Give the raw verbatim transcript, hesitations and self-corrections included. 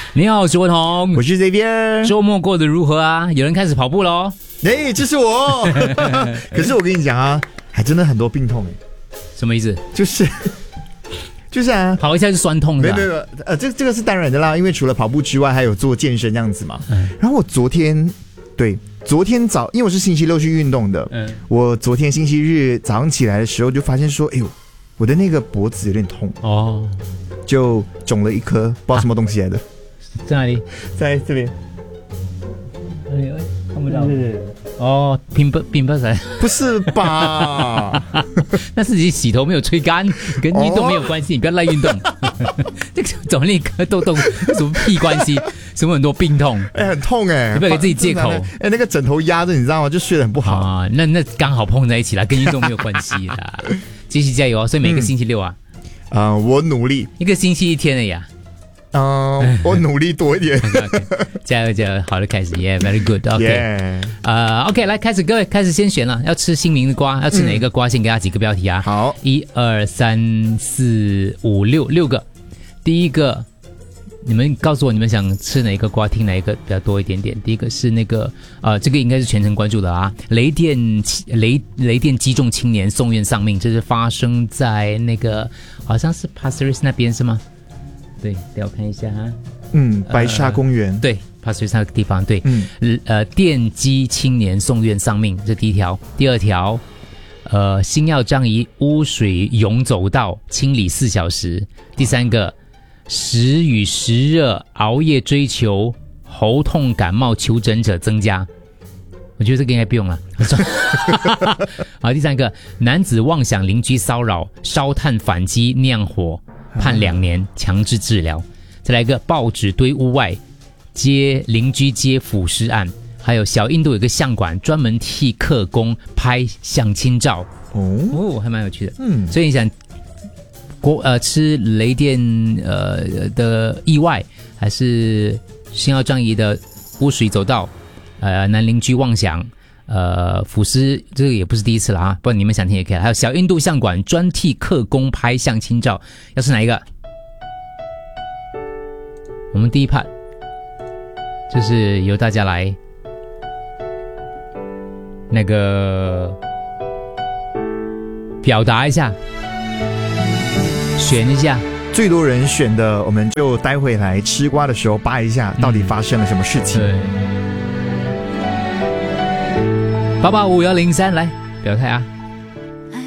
你好，我是文宏， 我是 Xavier。 周末过得如何啊？有人开始跑步喽？ 哎，这是我。可是我跟你讲啊，还真的很多病痛哎。 什么意思？ 就是就是啊， 跑一下就酸痛的、啊。 没有没有，呃，这这个是当然的啦，因为除了跑步之外，还有做健身这样子嘛。嗯、然后我昨天对。昨天早，因为我是星期六去运动的，嗯，我昨天星期日早上起来的时候就发现说，哎呦，我的那个脖子有点痛哦，就肿了一颗，不知道什么东西来的，啊、 在哪里？ 在这边。 哎，看不到。是哦，拼不拼不来？ 不是吧？ 那是你洗头没有吹干，跟运动没有关系，哦、你不要赖运动。这个肿了一颗痘痘，有什么屁关系？什么很多病痛？ 哎、欸，很痛哎、欸！ 你不要给自己借口。 哎、欸，那个枕头压着，你知道吗？就睡得很不好啊。那那刚好碰在一起了，跟运动没有关系啦。继续加油啊！所以每个星期六啊， 啊、嗯呃，我努力。 一个星期一天了呀。 嗯、呃，我努力多一点。 okay, 加油加油！好的，开始 ，Yeah，very good。OK， yeah. 呃 ，OK， 来开始，各位开始先选了，要吃新名的瓜，要吃哪一个瓜？嗯、先给大家几个标题啊。 好， 一二三四五六六个。第一个，你们告诉我你们想吃哪一个瓜，听哪一个比较多一点点。第一个是那个，呃，这个应该是全程关注的啊。雷电雷雷电击中青年送院丧命，这是发生在那个好像是 Pasir Ris 那边是吗？对，等我看一下哈。 嗯，白沙公园、呃、 对 Pasir Ris 那个地方对。嗯，呃，电击青年送院丧命，这第一条。第二条，呃，星耀樟宜污水涌走道清理四小时。第三个，时雨时热熬夜追求喉痛感冒求诊者增加。我觉得这个应该不用了。好，第三个，男子妄想邻居骚扰烧炭反击酿火。判两年，强制治疗。再来一个，报纸堆屋外接邻居接腐尸案。还有小印度有一个相馆专门替客工拍相亲照。哦哦，还蛮有趣的。嗯，所以你想国呃吃雷电呃的意外，还是星耀樟宜的污水走道，呃男邻居妄想。呃，腐尸这个也不是第一次了啊，不然你们想听也可以。还有小印度相馆专替客工拍相亲照，要是哪一个？我们第一 part 就是由大家来那个表达一下，选一下。 最多人选的，我们就待会来吃瓜的时候扒一下，到底发生了什么事情。 嗯、对。八八五幺零三来表态啊！